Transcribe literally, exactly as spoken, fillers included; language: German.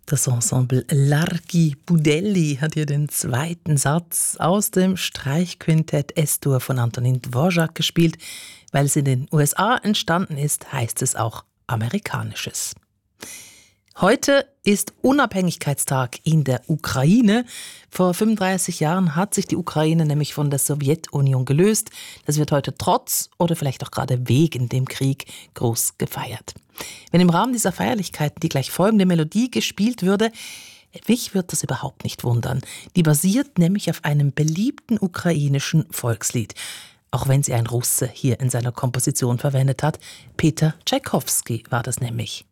Das Ensemble Largi Budelli hat hier den zweiten Satz aus dem Streichquintett S-Dur von Antonin Dvorak gespielt. Weil es in den U S A entstanden ist, heißt es auch Amerikanisches. Heute ist Unabhängigkeitstag in der Ukraine. Vor fünfunddreißig Jahren hat sich die Ukraine nämlich von der Sowjetunion gelöst. Das wird heute trotz oder vielleicht auch gerade wegen dem Krieg groß gefeiert. Wenn im Rahmen dieser Feierlichkeiten die gleich folgende Melodie gespielt würde, mich wird das überhaupt nicht wundern. Die basiert nämlich auf einem beliebten ukrainischen Volkslied. Auch wenn sie ein Russe hier in seiner Komposition verwendet hat. Peter Tschaikowski war das nämlich.